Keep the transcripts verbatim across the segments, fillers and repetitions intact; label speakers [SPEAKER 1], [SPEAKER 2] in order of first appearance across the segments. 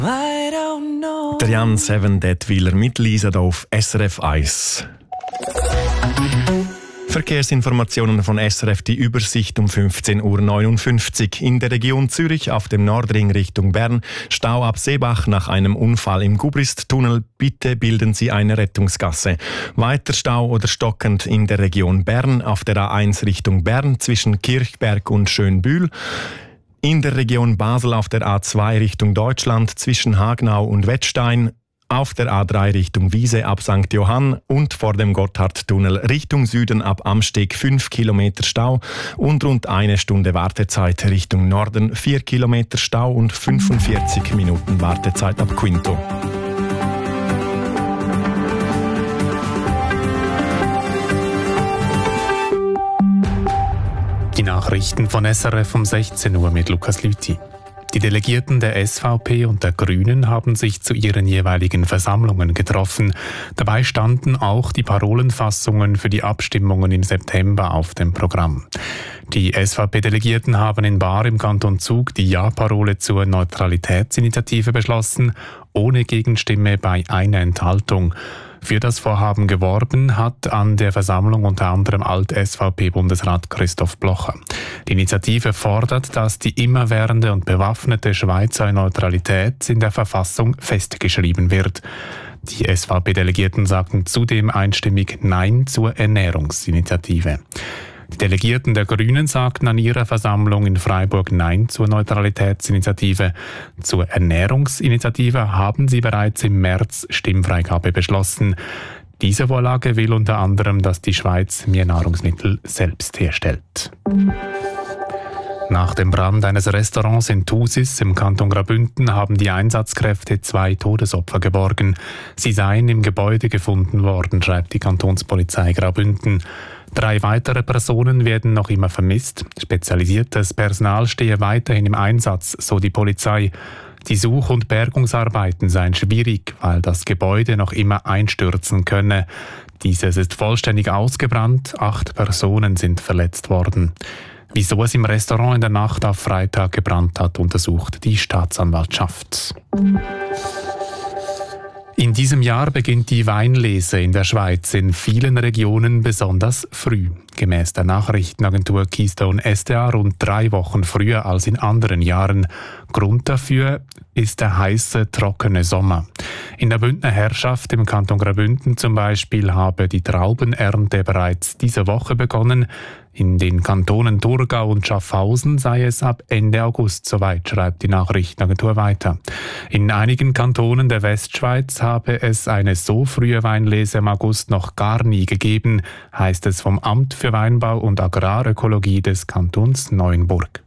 [SPEAKER 1] Der Jan Seven Detwiler mit Lisa hier auf S R F eins. Verkehrsinformationen von S R F, die Übersicht um fünfzehn Uhr neunundfünfzig. In der Region Zürich auf dem Nordring Richtung Bern, Stau ab Seebach nach einem Unfall im Gubrist-Tunnel. Bitte bilden Sie eine Rettungsgasse. Weiter Stau oder stockend in der Region Bern auf der A eins Richtung Bern zwischen Kirchberg und Schönbühl. In der Region Basel auf der A zwei Richtung Deutschland zwischen Hagnau und Wettstein. Auf der A drei Richtung Wiese ab Sankt Johann und vor dem Gotthardtunnel Richtung Süden ab Amsteg fünf Kilometer Stau und rund eine Stunde Wartezeit Richtung Norden, vier Kilometer Stau und fünfundvierzig Minuten Wartezeit ab Quinto.
[SPEAKER 2] Die Nachrichten von S R F um sechzehn Uhr mit Lukas Lüthi. Die Delegierten der S V P und der Grünen haben sich zu ihren jeweiligen Versammlungen getroffen. Dabei standen auch die Parolenfassungen für die Abstimmungen im September auf dem Programm. Die S V P-Delegierten haben in Baar im Kanton Zug die Ja-Parole zur Neutralitätsinitiative beschlossen, ohne Gegenstimme bei einer Enthaltung. Für das Vorhaben geworben hat an der Versammlung unter anderem Alt-S V P-Bundesrat Christoph Blocher. Die Initiative fordert, dass die immerwährende und bewaffnete Schweizer Neutralität in der Verfassung festgeschrieben wird. Die S V P-Delegierten sagten zudem einstimmig Nein zur Ernährungsinitiative. Die Delegierten der Grünen sagten an ihrer Versammlung in Freiburg Nein zur Neutralitätsinitiative. Zur Ernährungsinitiative haben sie bereits im März Stimmfreigabe beschlossen. Diese Vorlage will unter anderem, dass die Schweiz mehr Nahrungsmittel selbst herstellt. Nach dem Brand eines Restaurants in Thusis im Kanton Graubünden haben die Einsatzkräfte zwei Todesopfer geborgen. Sie seien im Gebäude gefunden worden, schreibt die Kantonspolizei Graubünden. Drei weitere Personen werden noch immer vermisst. Spezialisiertes Personal stehe weiterhin im Einsatz, so die Polizei. Die Such- und Bergungsarbeiten seien schwierig, weil das Gebäude noch immer einstürzen könne. Dieses ist vollständig ausgebrannt, acht Personen sind verletzt worden. Wieso es im Restaurant in der Nacht auf Freitag gebrannt hat, untersucht die Staatsanwaltschaft. In diesem Jahr beginnt die Weinlese in der Schweiz in vielen Regionen besonders früh. Gemäss der Nachrichtenagentur Keystone S D A rund drei Wochen früher als in anderen Jahren. Grund dafür ist der heiße, trockene Sommer. In der Bündner Herrschaft im Kanton Graubünden zum Beispiel habe die Traubenernte bereits diese Woche begonnen. In den Kantonen Thurgau und Schaffhausen sei es ab Ende August soweit, schreibt die Nachrichtenagentur weiter. In einigen Kantonen der Westschweiz habe es eine so frühe Weinlese im August noch gar nie gegeben, heißt es vom Amt für Weinbau und Agrarökologie des Kantons Neuenburg.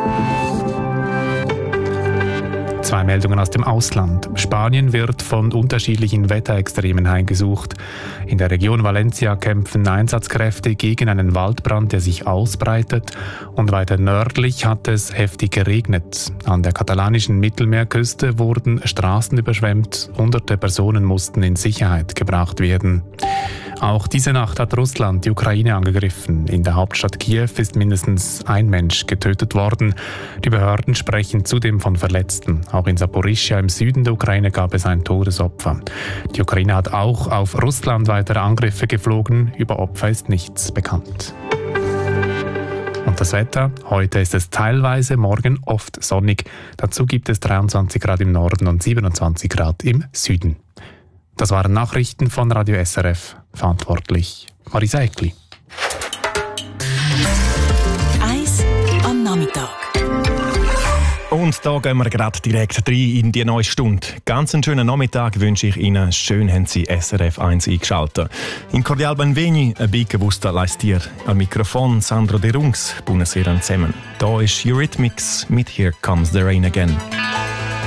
[SPEAKER 2] Zwei Meldungen aus dem Ausland. Spanien wird von unterschiedlichen Wetterextremen heimgesucht. In der Region Valencia kämpfen Einsatzkräfte gegen einen Waldbrand, der sich ausbreitet. Und weiter nördlich hat es heftig geregnet. An der katalanischen Mittelmeerküste wurden Straßen überschwemmt. Hunderte Personen mussten in Sicherheit gebracht werden. Auch diese Nacht hat Russland die Ukraine angegriffen. In der Hauptstadt Kiew ist mindestens ein Mensch getötet worden. Die Behörden sprechen zudem von Verletzten. Auch in Saporischschja im Süden der Ukraine gab es ein Todesopfer. Die Ukraine hat auch auf Russland weitere Angriffe geflogen. Über Opfer ist nichts bekannt. Und das Wetter? Heute ist es teilweise, morgen oft sonnig. Dazu gibt es dreiundzwanzig Grad im Norden und siebenundzwanzig Grad im Süden. Das waren Nachrichten von Radio S R F. Verantwortlich Marisa Eckli.
[SPEAKER 3] Eins am Nachmittag.
[SPEAKER 1] Und da gehen wir gerade direkt rein in die neue Stunde. Ganz einen schönen Nachmittag wünsche ich Ihnen. Schön haben Sie S R F eins eingeschaltet. In Cordial Benveni, ein Bicke-Wuster leist dir am Mikrofon Sandro De Rungs. Buonasera zusammen. Da ist Eurythmics mit Here Comes the Rain Again.